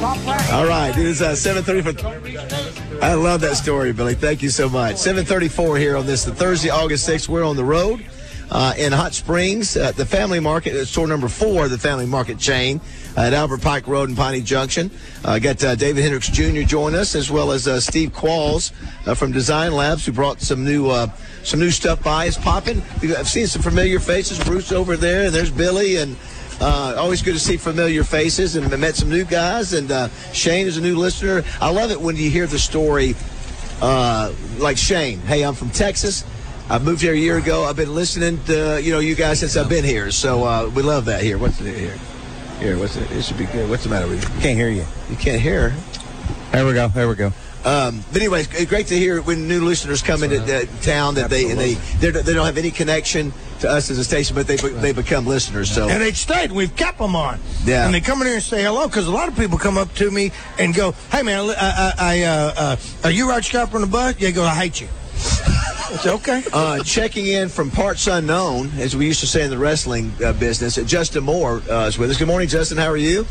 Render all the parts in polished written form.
All right, it is 7:34. I love that story, Billy. Thank you so much. 7:34 here on this Thursday, August 6th. We're on the road in Hot Springs at the Family Market, store number 4 of the Family Market chain at Albert Pike Road in Piney Junction. Got David Hendricks Jr. join us, as well as Steve Qualls from Design Labs, who brought some new stuff by. It's popping. I've seen some familiar faces. Bruce over there, and there's Billy, and always good to see familiar faces, and I met some new guys, and Shane is a new listener. I love it when you hear the story like Shane. Hey, I'm from Texas. I moved here a year ago. I've been listening to you guys since I've been here, so we love that here. What's it here? Here, what's it? It should be good. What's the matter with you? Can't hear you. You can't hear? There we go. But anyways, great to hear when new listeners come into town that they don't have any connection to us as a station, but they become listeners. So and they stayed. We've kept them on. Yeah. And they come in here and say hello, because a lot of people come up to me and go, "Hey man, are you Roger Scott from the bus?" They go, "I hate you." It's okay. Checking in from parts unknown, as we used to say in the wrestling business, Justin Moore is with us. Good morning, Justin. How are you?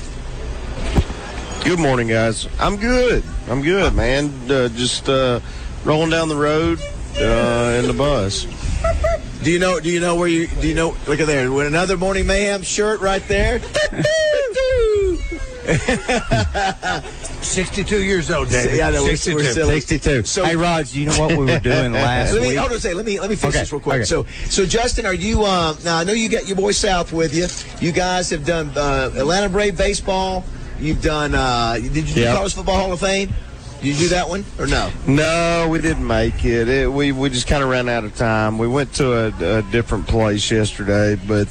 Good morning, guys. I'm good, man. Just rolling down the road in the bus. Do you know where you look at there with another Morning Mayhem shirt right there? 62 years old, David. Yeah, no, we're 62. So, hey, Rod, you know what we were doing last week? Hold on a second. Let me finish this real quick. Okay. So Justin, are you? Now I know you got your boy South with you. You guys have done Atlanta Brave baseball. You've done. Did you do College Football Hall of Fame? Did you do that one or no? No, we didn't make it. We just kind of ran out of time. We went to a different place yesterday, but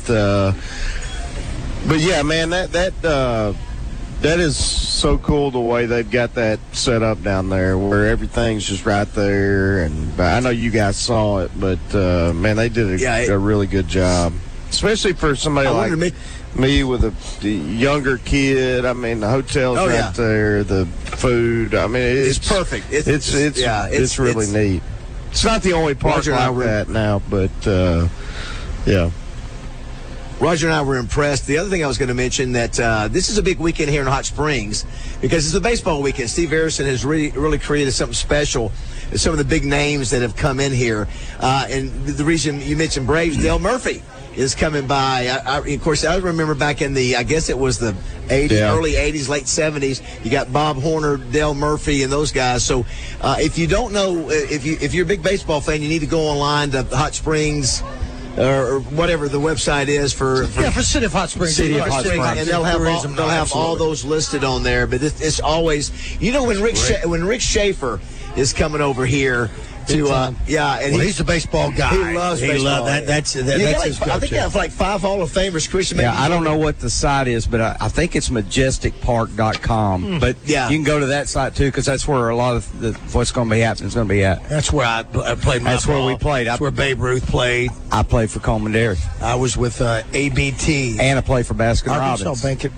yeah, man, that is so cool the way they've got that set up down there, where everything's just right there. And I know you guys saw it, but man, they did a really good job, especially for somebody like me with a younger kid. I mean, the hotel's right there, the food. I mean, it's perfect. It's really neat. It's not the only park like that now, but yeah. Roger and I were impressed. The other thing I was going to mention that this is a big weekend here in Hot Springs because it's a baseball weekend. Steve Harrison has really created something special. Some of the big names that have come in here, and the reason you mentioned Braves, Dale Murphy is coming by. Of course, I remember back in I guess it was the 80s, early 80s, late 70s. You got Bob Horner, Dale Murphy, and those guys. So if you don't know, if you're a big baseball fan, you need to go online to Hot Springs. Or whatever the website is for City of Hot Springs. City of Hot Springs, and they'll have all those listed on there. But it's always, when Rick Schaefer is coming over here to and he's a baseball guy. He loves baseball. That's his go-to. I think they have like 5 Hall of Famers. Christian, I don't know what the site is, but I think it's majesticpark.com. But you can go to that site too, because that's where a lot of what's going to be happening is going to be at. That's where I played my That's ball. where we played. That's where Babe Ruth played. I played for Coleman Dairy. I was with ABT. And I played for Baskin-Robbins. Arkansas Bank.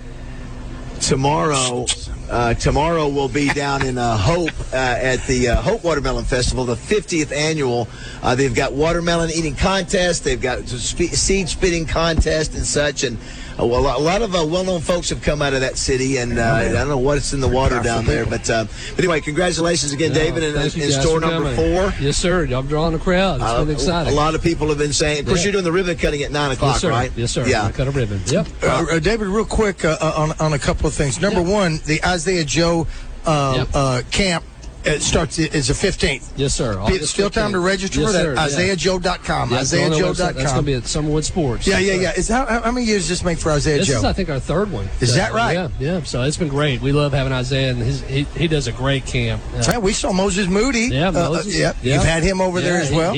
Tomorrow we'll be down in Hope at the Hope Watermelon Festival, the 50th annual. They've got watermelon eating contest. They've got seed spitting contest and such. And a lot of well-known folks have come out of that city. And I don't know what's in the water down there. But anyway, congratulations again, David, in store number 4. Yes, sir. I'm drawing a crowd. It's been exciting. A lot of people have been saying. Of course, you're doing the ribbon cutting at 9 o'clock, right? Yes, sir. Yeah. I cut a ribbon. Yep. David, real quick on a couple of things. Number one, the Isaiah Joe camp starts is the 15th. Yes, sir. Still time to register for that. IsaiahJoe.com. IsaiahJoe.com. That's going to be at Summerwood Sports. Yeah. Is how many years does this make for Isaiah Joe? This is, I think, our 3rd one. Is that right? Yeah. So it's been great. We love having Isaiah, and he does a great camp. We saw Moses Moody. Yeah, Moses. You've had him over there as well.